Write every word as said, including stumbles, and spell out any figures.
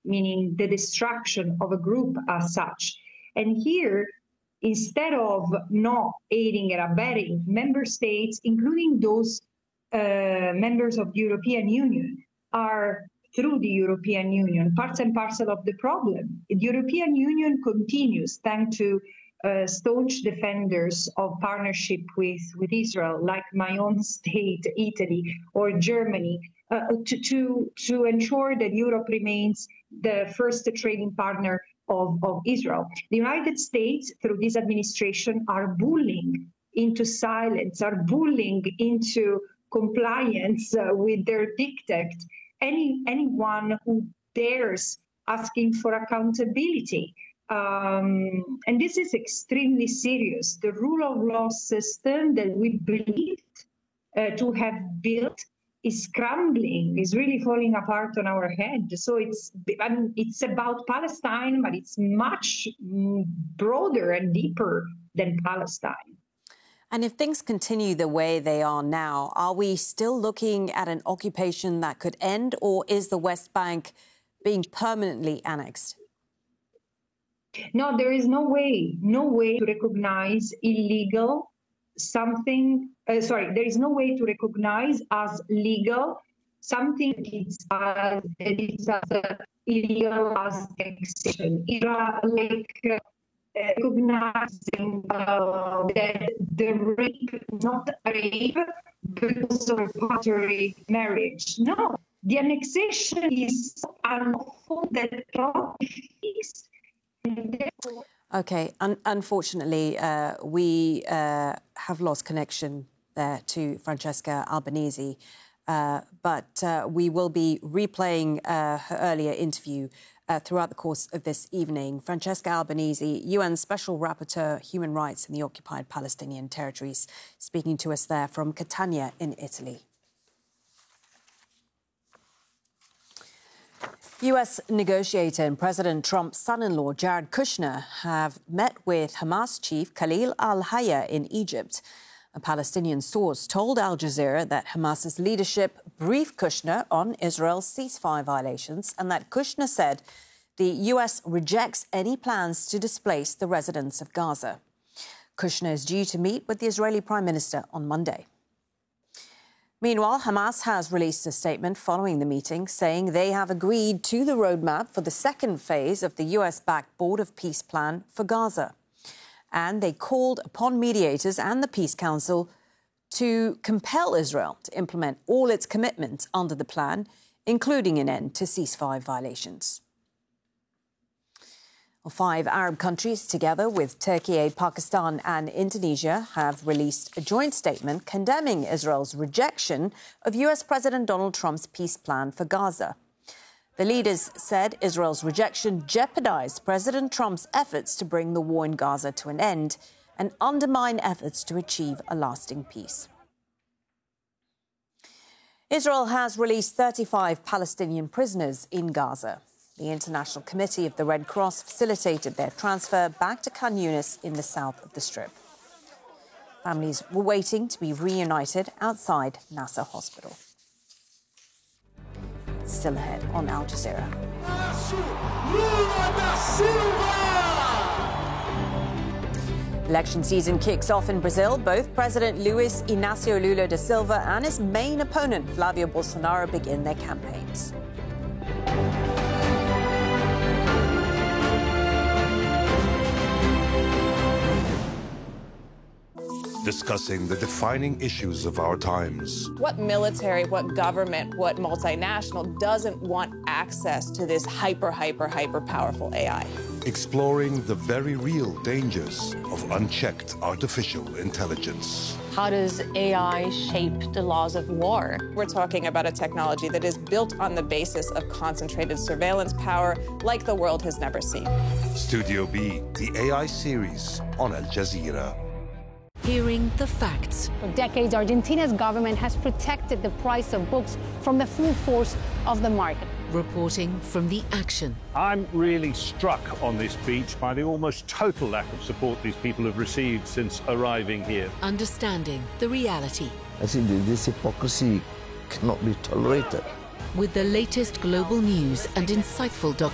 meaning the destruction of a group as such. And here, instead of not aiding and abetting, member states, including those uh, members of the European Union, are, through the European Union, parts and parcel of the problem. The European Union continues, thanks to uh, staunch defenders of partnership with, with Israel, like my own state, Italy, or Germany, uh, to, to, to ensure that Europe remains the first trading partner of, of Israel. The United States, through this administration, are bullying into silence, are bullying into compliance uh, with their diktat any anyone who dares asking for accountability. Um, and this is extremely serious. The rule of law system that we believed uh, to have built is crumbling, is really falling apart on our head. So it's I mean, it's about Palestine, but it's much broader and deeper than Palestine. And if things continue the way they are now, are we still looking at an occupation that could end, or is the West Bank being permanently annexed? No, there is no way, no way to recognize illegal something, uh, sorry, there is no way to recognize as legal something that is as, that is as uh, illegal as annexation. Like uh, recognizing uh, that the rape, not rape, because of voluntary marriage. No, the annexation is so unlawful that is. OK, Un unfortunately, uh, we uh, have lost connection there to Francesca Albanese, uh, but uh, we will be replaying uh, her earlier interview uh, throughout the course of this evening. Francesca Albanese, U N Special Rapporteur Human Rights in the Occupied Palestinian Territories, speaking to us there from Catania in Italy. U S negotiator and President Trump's son-in-law, Jared Kushner, have met with Hamas chief Khalil al-Hayya in Egypt. A Palestinian source told Al Jazeera that Hamas's leadership briefed Kushner on Israel's ceasefire violations and that Kushner said the U S rejects any plans to displace the residents of Gaza. Kushner is due to meet with the Israeli Prime Minister on Monday. Meanwhile, Hamas has released a statement following the meeting saying they have agreed to the roadmap for the second phase of the U S-backed Board of Peace plan for Gaza. And they called upon mediators and the Peace Council to compel Israel to implement all its commitments under the plan, including an end to ceasefire violations. Well, five Arab countries, together with Turkey, Pakistan and Indonesia, have released a joint statement condemning Israel's rejection of U S President Donald Trump's peace plan for Gaza. The leaders said Israel's rejection jeopardized President Trump's efforts to bring the war in Gaza to an end and undermine efforts to achieve a lasting peace. Israel has released thirty-five Palestinian prisoners in Gaza. The International Committee of the Red Cross facilitated their transfer back to Khan Yunis in the south of the Strip. Families were waiting to be reunited outside Nasser Hospital. Still ahead on Al Jazeera. Election season kicks off in Brazil. Both President Luiz Inácio Lula da Silva and his main opponent, Flavio Bolsonaro, begin their campaigns. Discussing the defining issues of our times. What military, what government, what multinational doesn't want access to this hyper, hyper, hyper powerful A I? Exploring the very real dangers of unchecked artificial intelligence. How does A I shape the laws of war? We're talking about a technology that is built on the basis of concentrated surveillance power like the world has never seen. Studio B, the A I series on Al Jazeera. Hearing the facts. For decades, Argentina's government has protected the price of books from the full force of the market. Reporting from the action. I'm really struck on this beach by the almost total lack of support these people have received since arriving here. Understanding the reality. I think this hypocrisy cannot be tolerated. With the latest global news and insightful documentaries.